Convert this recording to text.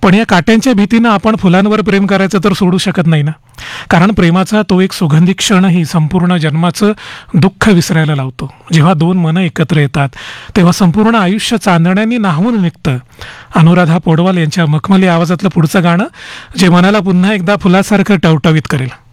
पण या काट्यांच्या भीतीनं आपण फुलांवर प्रेम करायचं तर सोडू शकत नाही ना. कारण प्रेमाचा तो एक सुगंधी क्षणही संपूर्ण जन्माचं दुःख विसरायला लावतो. जेव्हा दोन मनं एकत्र येतात तेव्हा संपूर्ण आयुष्य चांदण्यांनी न्हावून निघतं. अनुराधा पौडवाल यांच्या मखमली आवाजातलं पुढचं गाणं जे मनाला पुन्हा एकदा फुलासारखं टवटवीत करेल.